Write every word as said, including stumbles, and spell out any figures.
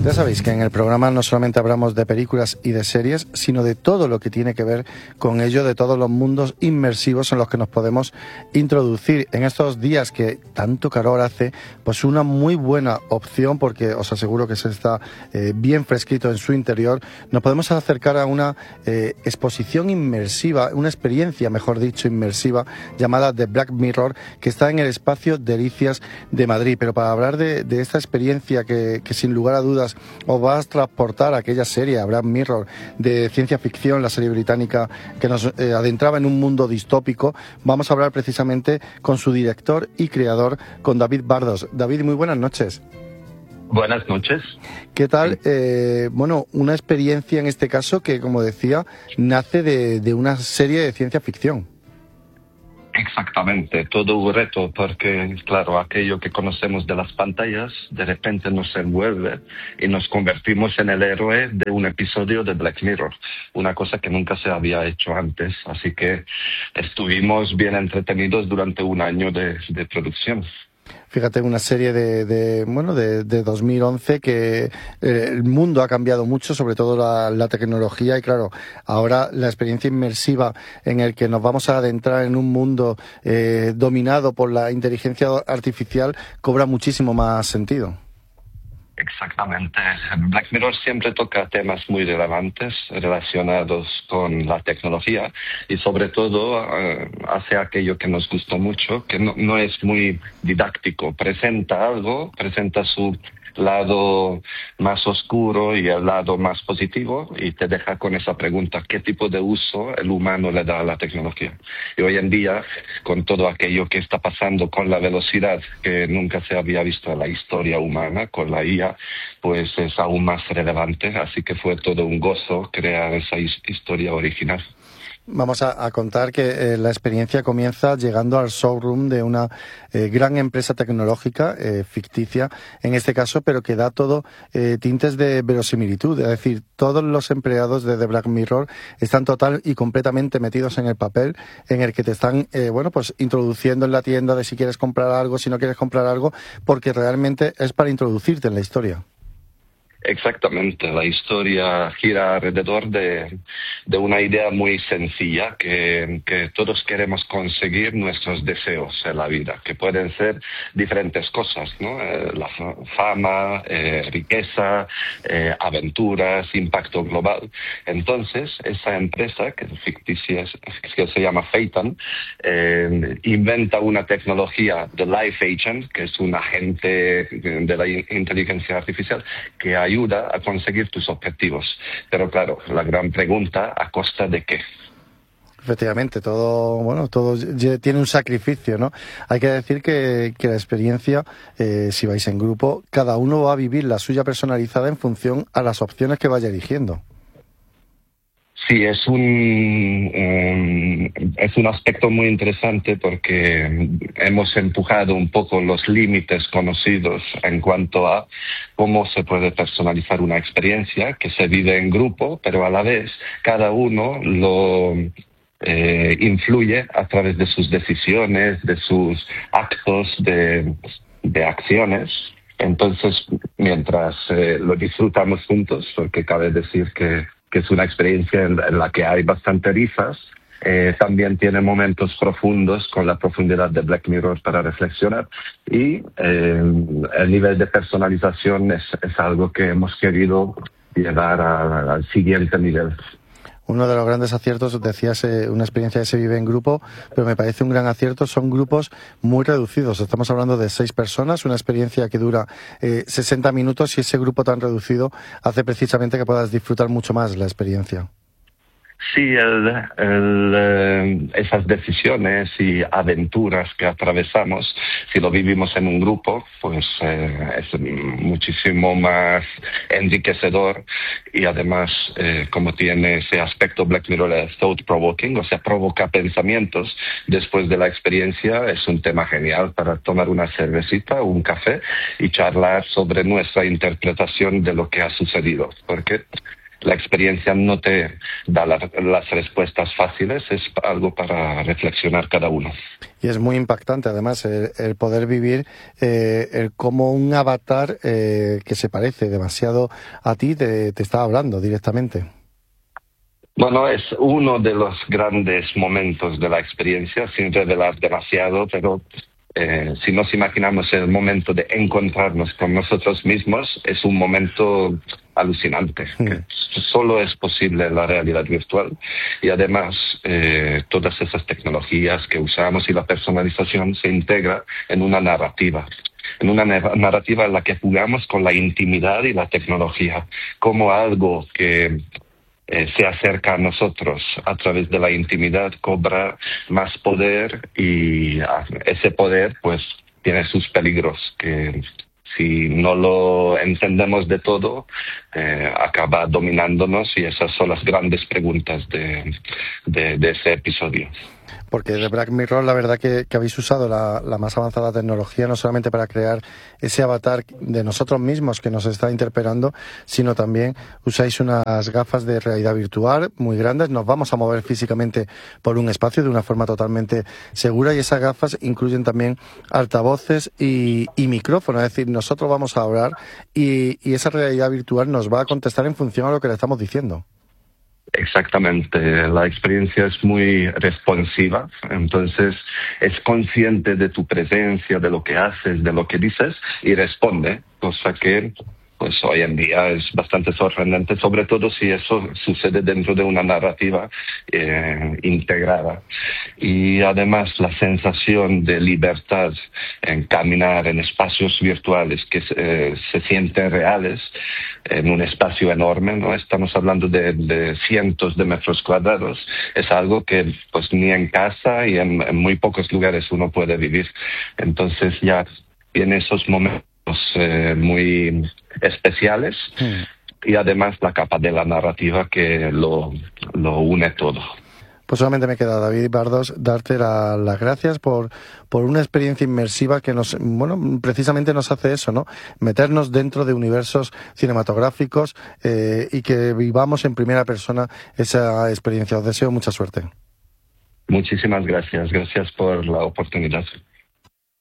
Ya sabéis que en el programa no solamente hablamos de películas y de series, sino de todo lo que tiene que ver con ello, de todos los mundos inmersivos en los que nos podemos introducir. En estos días que tanto calor hace, pues una muy buena opción, porque os aseguro que se está eh, bien fresquito en su interior, nos podemos acercar a una eh, exposición inmersiva, una experiencia, mejor dicho, inmersiva, llamada The Black Mirror, que está en el espacio Delicias de Madrid. Pero para hablar de, de esta experiencia que, que sin lugar a dudas os va a transportar a aquella serie, a Black Mirror, de ciencia ficción, la serie británica que nos eh, adentraba en un mundo distópico, vamos a hablar precisamente con su director y creador, con David Bardos. David, muy buenas noches. Buenas noches. ¿Qué tal? Eh, bueno, una experiencia en este caso que, como decía, nace de, de una serie de ciencia ficción. Exactamente, todo un reto porque, claro, aquello que conocemos de las pantallas de repente nos envuelve y nos convertimos en el héroe de un episodio de Black Mirror, una cosa que nunca se había hecho antes, así que estuvimos bien entretenidos durante un año de, de producción. Fíjate, una serie de, de bueno de, de dos mil once que eh, el mundo ha cambiado mucho, sobre todo la, la tecnología, y claro, ahora la experiencia inmersiva en el que nos vamos a adentrar en un mundo eh, dominado por la inteligencia artificial cobra muchísimo más sentido. Exactamente. Black Mirror siempre toca temas muy relevantes relacionados con la tecnología y sobre todo uh, hace aquello que nos gustó mucho, que no, no es muy didáctico. Presenta algo, presenta su lado más oscuro y el lado más positivo y te deja con esa pregunta: ¿qué tipo de uso el humano le da a la tecnología? Y hoy en día, con todo aquello que está pasando con la velocidad que nunca se había visto en la historia humana, con la I A, pues es aún más relevante, así que fue todo un gozo crear esa historia original. Vamos a, a contar que eh, la experiencia comienza llegando al showroom de una eh, gran empresa tecnológica eh, ficticia, en este caso, pero que da todo eh, tintes de verosimilitud. Es decir, todos los empleados de The Black Mirror están total y completamente metidos en el papel en el que te están, eh, bueno, pues introduciendo en la tienda de si quieres comprar algo, si no quieres comprar algo, porque realmente es para introducirte en la historia. Exactamente, la historia gira alrededor de, de una idea muy sencilla, que, que todos queremos conseguir nuestros deseos en la vida, que pueden ser diferentes cosas, ¿no? Eh, la fama, eh, riqueza, eh, aventuras, impacto global. Entonces, esa empresa, que es ficticia, que se llama Phaeton, eh, inventa una tecnología de Life Agent, que es un agente de la inteligencia artificial, que hay ayuda a conseguir tus objetivos. Pero claro, la gran pregunta: ¿a costa de qué? Efectivamente, todo, bueno, todo tiene un sacrificio, ¿no? Hay que decir que, que la experiencia, eh, si vais en grupo, cada uno va a vivir la suya personalizada en función a las opciones que vaya eligiendo. Sí, es un, um, es un aspecto muy interesante porque hemos empujado un poco los límites conocidos en cuanto a cómo se puede personalizar una experiencia que se vive en grupo, pero a la vez cada uno lo eh, influye a través de sus decisiones, de sus actos, de, de acciones. Entonces, mientras eh, lo disfrutamos juntos, porque cabe decir que que es una experiencia en, en la que hay bastante risas, eh, también tiene momentos profundos con la profundidad de Black Mirror para reflexionar, y eh, el nivel de personalización es, es algo que hemos querido llevar a, al siguiente nivel. Uno de los grandes aciertos, decías, eh, una experiencia que se vive en grupo, pero me parece un gran acierto, son grupos muy reducidos. Estamos hablando de seis personas, una experiencia que dura eh, sesenta minutos, y ese grupo tan reducido hace precisamente que puedas disfrutar mucho más la experiencia. Sí, el, el, eh, esas decisiones y aventuras que atravesamos, si lo vivimos en un grupo, pues eh, es muchísimo más enriquecedor, y además, eh, como tiene ese aspecto Black Mirror, es thought-provoking, o sea, provoca pensamientos después de la experiencia. Es un tema genial para tomar una cervecita o un café y charlar sobre nuestra interpretación de lo que ha sucedido, porque la experiencia no te da la, las respuestas fáciles, es algo para reflexionar cada uno. Y es muy impactante, además, el, el poder vivir eh, el cómo un avatar eh, que se parece demasiado a ti te, te está hablando directamente. Bueno, es uno de los grandes momentos de la experiencia, sin revelar demasiado, pero eh, si nos imaginamos el momento de encontrarnos con nosotros mismos, es un momento alucinante, mm. que solo es posible en la realidad virtual. Y además, eh, todas esas tecnologías que usamos y la personalización se integra en una narrativa. En una narrativa en la que jugamos con la intimidad y la tecnología, como algo que Eh, se acerca a nosotros a través de la intimidad, cobra más poder y ah, ese poder pues tiene sus peligros que si no lo entendemos de todo eh, acaba dominándonos, y esas son las grandes preguntas de, de, de ese episodio. Porque de Black Mirror, la verdad que, que habéis usado la, la más avanzada tecnología, no solamente para crear ese avatar de nosotros mismos que nos está interpelando, sino también usáis unas gafas de realidad virtual muy grandes. Nos vamos a mover físicamente por un espacio de una forma totalmente segura, y esas gafas incluyen también altavoces y, y micrófonos. Es decir, nosotros vamos a hablar y, y esa realidad virtual nos va a contestar en función a lo que le estamos diciendo. Exactamente, la experiencia es muy responsiva, entonces es consciente de tu presencia, de lo que haces, de lo que dices, y responde, cosa que pues hoy en día es bastante sorprendente, sobre todo si eso sucede dentro de una narrativa eh, integrada. Y además la sensación de libertad en caminar en espacios virtuales que eh, se sienten reales, en un espacio enorme, ¿no? Estamos hablando de, de cientos de metros cuadrados, es algo que pues ni en casa y en, en muy pocos lugares uno puede vivir. Entonces ya tiene esos momentos eh, muy especiales, mm. y además la capa de la narrativa que lo, lo une todo. Pues solamente me queda, David Bardos, darte la, las gracias por, por una experiencia inmersiva que nos, bueno, precisamente nos hace eso, ¿no? Meternos dentro de universos cinematográficos eh, y que vivamos en primera persona esa experiencia. Os deseo mucha suerte. Muchísimas gracias, gracias por la oportunidad.